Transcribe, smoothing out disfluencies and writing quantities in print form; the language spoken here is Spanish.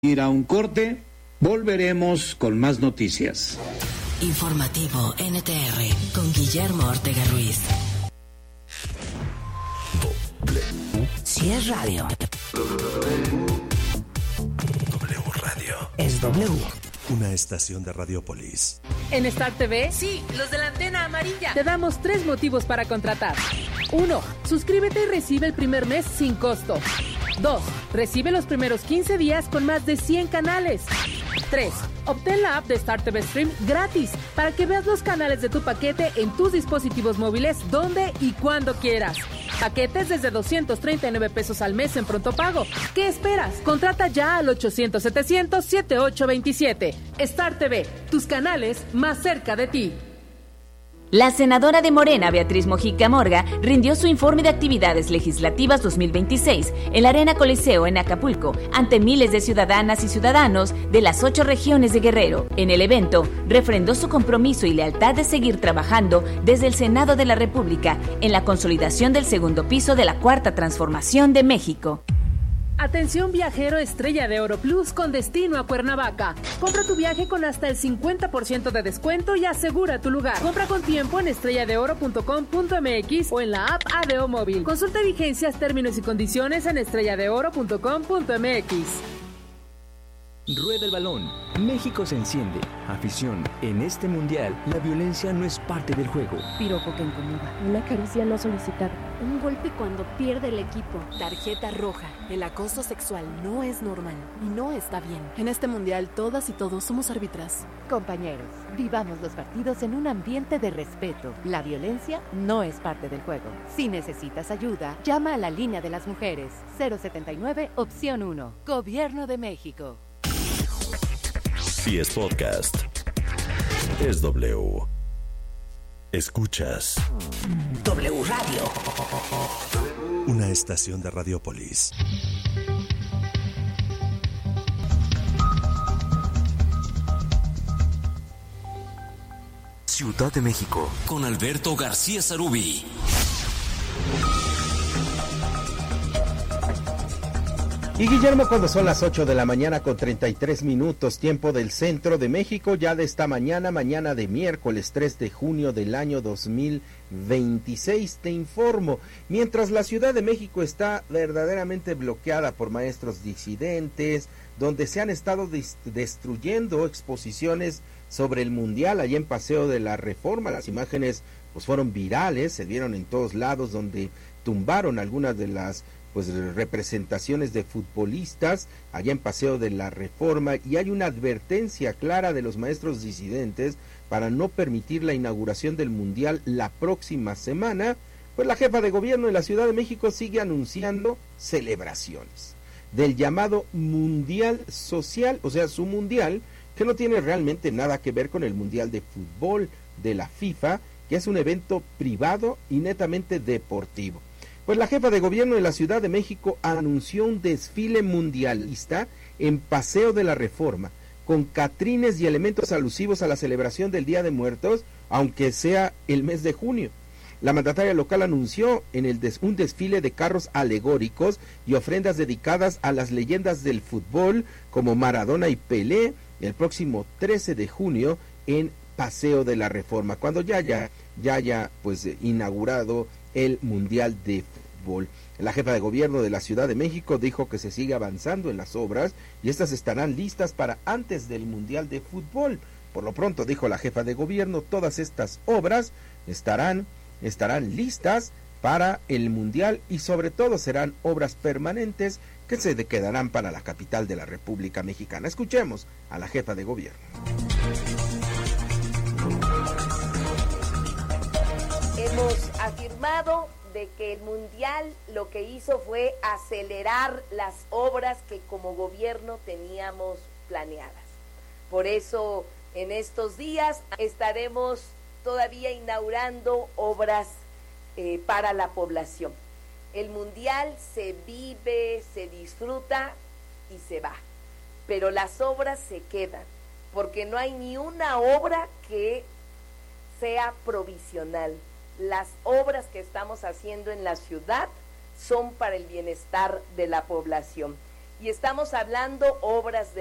Ir a un corte, volveremos con más noticias. Informativo NTR con Guillermo Ortega Ruiz. Si es radio, W Radio. Es W. Una estación de Radiopolis. En Star TV, sí, los de la antena amarilla, te damos 3 motivos para contratar. 1. Suscríbete y recibe el primer mes sin costo. 2. Recibe los primeros 15 días con más de 100 canales. 3. Obtén la app de Star TV Stream gratis para que veas los canales de tu paquete en tus dispositivos móviles donde y cuando quieras. Paquetes desde 239 pesos al mes en pronto pago. ¿Qué esperas? Contrata ya al 800-700-7827. Star TV, tus canales más cerca de ti. La senadora de Morena, Beatriz Mojica Morga, rindió su informe de actividades legislativas 2026 en la Arena Coliseo en Acapulco, ante miles de ciudadanas y ciudadanos de las 8 regiones de Guerrero. En el evento, refrendó su compromiso y lealtad de seguir trabajando desde el Senado de la República en la consolidación del segundo piso de la Cuarta Transformación de México. Atención viajero Estrella de Oro Plus con destino a Cuernavaca. Compra tu viaje con hasta el 50% de descuento y asegura tu lugar. Compra con tiempo en estrelladeoro.com.mx o en la app ADO Móvil. Consulta vigencias, términos y condiciones en estrelladeoro.com.mx. Rueda el balón. México se enciende. Afición. En este mundial, la violencia no es parte del juego. Piropo que incomoda. Una caricia no solicitada. Un golpe cuando pierde el equipo. Tarjeta roja. El acoso sexual no es normal y no está bien. En este mundial, todas y todos somos árbitras. Compañeros, vivamos los partidos en un ambiente de respeto. La violencia no es parte del juego. Si necesitas ayuda, llama a la línea de las mujeres. 079, opción 1. Gobierno de México. Si es podcast, es W. Escuchas W Radio. Una estación de Radiopolis. Ciudad de México con Alberto García Sarubi. Y Guillermo, cuando son las 8 de la mañana con 33 minutos, tiempo del centro de México, ya de esta mañana de miércoles 3 de junio del año 2026, te informo, mientras la Ciudad de México está verdaderamente bloqueada por maestros disidentes, donde se han estado destruyendo exposiciones sobre el Mundial, allá en Paseo de la Reforma, las imágenes pues fueron virales, se vieron en todos lados, donde tumbaron algunas de las representaciones de futbolistas allá en Paseo de la Reforma, y hay una advertencia clara de los maestros disidentes para no permitir la inauguración del Mundial la próxima semana. Pues la jefa de gobierno de la Ciudad de México sigue anunciando celebraciones del llamado Mundial Social, o sea, su Mundial, que no tiene realmente nada que ver con el Mundial de Fútbol de la FIFA, que es un evento privado y netamente deportivo. Pues la jefa de gobierno de la Ciudad de México anunció un desfile mundialista en Paseo de la Reforma, con catrines y elementos alusivos a la celebración del Día de Muertos, aunque sea el mes de junio. La mandataria local anunció un desfile de carros alegóricos y ofrendas dedicadas a las leyendas del fútbol como Maradona y Pelé el próximo 13 de junio en Paseo de la Reforma, cuando ya haya inaugurado el Mundial de Fútbol. La jefa de gobierno de la Ciudad de México dijo que se sigue avanzando en las obras y estas estarán listas para antes del Mundial de Fútbol. Por lo pronto, dijo la jefa de gobierno, todas estas obras estarán listas para el Mundial y sobre todo serán obras permanentes que se quedarán para la capital de la República Mexicana. Escuchemos a la jefa de gobierno. Hemos afirmado de que el Mundial lo que hizo fue acelerar las obras que como gobierno teníamos planeadas. Por eso en estos días estaremos todavía inaugurando obras para la población. El Mundial se vive, se disfruta y se va, pero las obras se quedan, porque no hay ni una obra que sea provisional. Las obras que estamos haciendo en la ciudad son para el bienestar de la población. y estamos hablando obras de